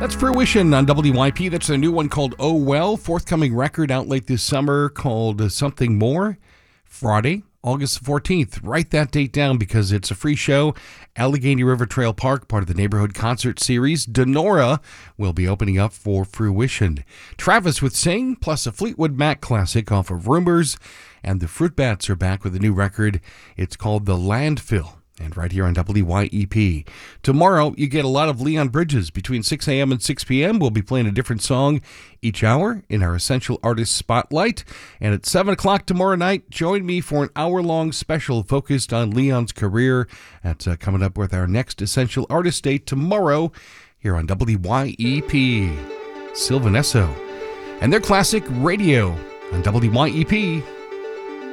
That's Fruition on WYP. That's a new one called Oh Well. Forthcoming record out late this summer called Something More. Friday, August 14th. Write that date down because it's a free show. Allegheny River Trail Park, part of the Neighborhood Concert Series. Denora will be opening up for Fruition. Travis with Sing, plus a Fleetwood Mac classic off of Rumors. And the Fruit Bats are back with a new record. It's called The Landfill. And right here on WYEP. Tomorrow, you get a lot of Leon Bridges. Between 6 a.m. and 6 p.m., we'll be playing a different song each hour in our Essential Artist Spotlight. And at 7 o'clock tomorrow night, join me for an hour-long special focused on Leon's career. That's coming up with our next Essential Artist Day tomorrow here on WYEP. Sylvan Esso and their classic Radio on WYEP.